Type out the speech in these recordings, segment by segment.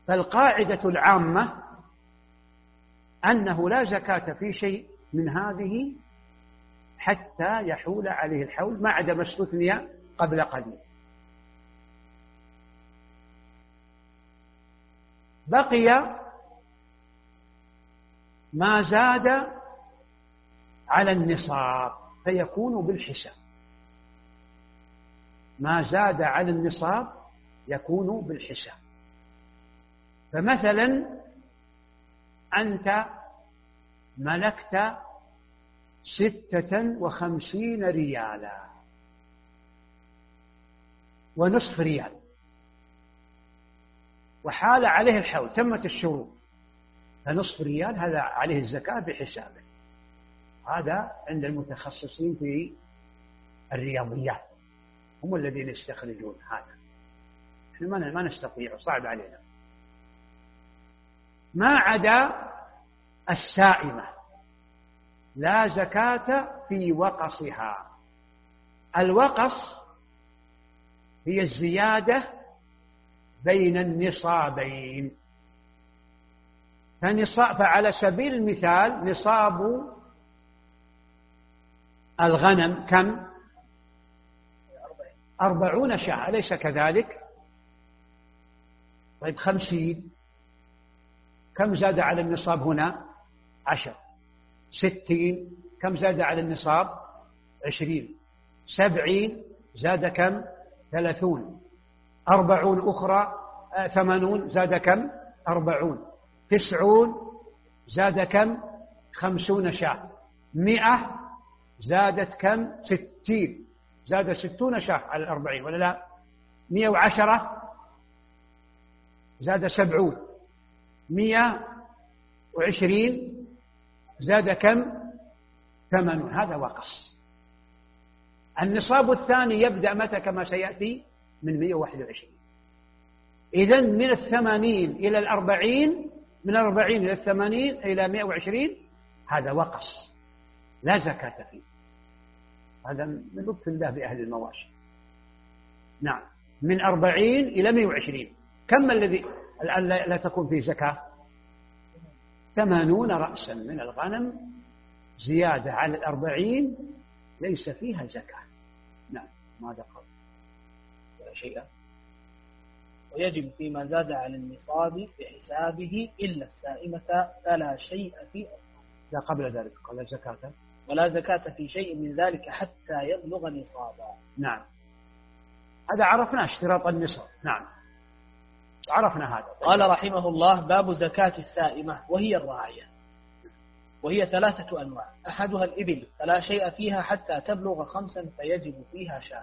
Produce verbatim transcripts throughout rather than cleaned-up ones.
فالقاعدة العامة أنه لا زكاة في شيء من هذه حتى يحول عليه الحول، ما عدا ما استثني قبل قليل. بقي ما زاد على النصاب فيكون بالحساب. ما زاد على النصاب يكون بالحساب. فمثلا أنت ملكت ستة وخمسين ريالا ونصف ريال، وحال عليه الحول، تمت الشروط، فنصف ريال هذا عليه الزكاة بحسابه. هذا عند المتخصصين في الرياضيات، هم الذين يستخرجون هذا، احنا ما نستطيع، صعب علينا. ما عدا السائمة لا زكاة في وقصها. الوقص هي الزيادة بين النصابين. فعلى سبيل المثال نصاب الغنم كم؟ أربعون شاة، أليس كذلك؟ طيب خمسين، كم زاد على النصاب هنا؟ عشر. ستين، كم زاد على النصاب؟ عشرين. سبعين زاد كم؟ ثلاثون. أربعون أخرى، آه ثمانون زاد كم؟ أربعون. تسعون زاد كم؟ خمسون شاة. مئة زادت كم؟ ستين، زاد ستون شاة على الأربعين ولا لا؟ مئة وعشرة زاد سبعون. مئة وعشرين زاد كم؟ ثمانون. هذا وقص. النصاب الثاني يبدأ متى كما سيأتي؟ من مئة وواحد وعشرين. إذن من الثمانين إلى الأربعين، من الأربعين إلى الثمانين إلى مئة وعشرين، هذا وقص لا زكاة فيه. هذا من لطف الله بأهل المواشي. نعم، من أربعين إلى مئة وعشرين. كم الذي الآن لا تكون فيه زكاة؟ ثمانون رأسا من الغنم زيادة على الأربعين ليس فيها زكاة. نعم، ماذا قال؟ ولا شيء. ويجب فيما زاد على النصاب بحسابه إلا السائمة فلا شيء في أصله. لا، قبل ذلك قال زكاة ولا زكاة في شيء من ذلك حتى يبلغ نصابا. نعم، هذا عرفنا اشتراط النصاب. نعم، عرفنا هذا. قال رحمه الله: باب زكاة السائمة وهي الراعية، وهي ثلاثة أنواع. أحدها الإبل فلا شيء فيها حتى تبلغ خمسا فيجب فيها شاة،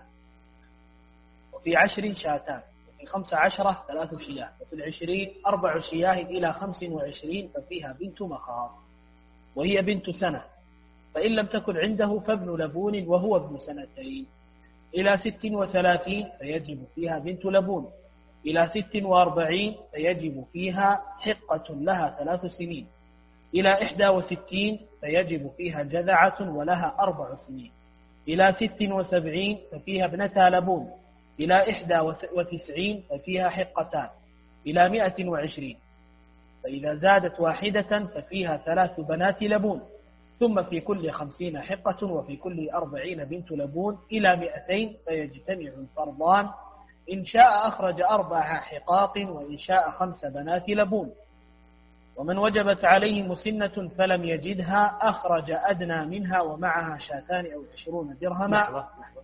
وفي عشر شاتان، وفي خمس عشرة ثلاث شياه، وفي العشرين أربع شياه إلى خمس وعشرين ففيها بنت مخاض وهي بنت سنة، فإن لم تكن عنده فابن لبون وهو ابن سنتين. إلى ست وثلاثين فيجب فيها بنت لبون. إلى ست وأربعين فيجب فيها حقة لها ثلاث سنين. إلى إحدى وستين فيجب فيها جذعة ولها أربع سنين. إلى ست وسبعين ففيها ابنتا لبون. إلى إحدى وتسعين ففيها حقتان. إلى مئة وعشرين فإذا زادت واحدة ففيها ثلاث بنات لبون. ثم في كل خمسين حقة، وفي كل أربعين بنت لبون. إلى مئتين فيجتمع الفرضان، إن شاء أخرج أربع حقاق، وإن شاء خمس بنات لبون. ومن وجبت عليه مسنة فلم يجدها أخرج أدنى منها ومعها شاتان أو عشرون درهما. لحظة لحظة.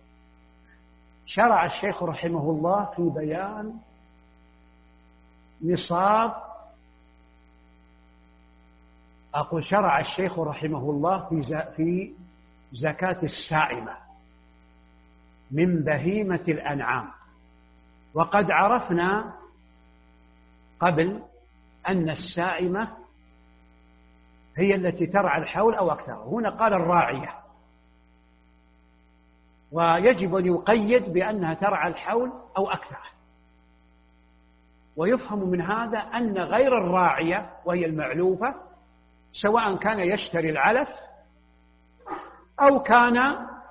شرع الشيخ رحمه الله في بيان نصاب، أقول شرع الشيخ رحمه الله في في زكاة السائمة من بهيمة الأنعام. وقد عرفنا قبل أن السائمة هي التي ترعى الحول أو أكثر. هنا قال الراعية، ويجب أن يقيد بأنها ترعى الحول أو أكثر. ويفهم من هذا أن غير الراعية وهي المعلوفة، سواء كان يشتري العلف أو كان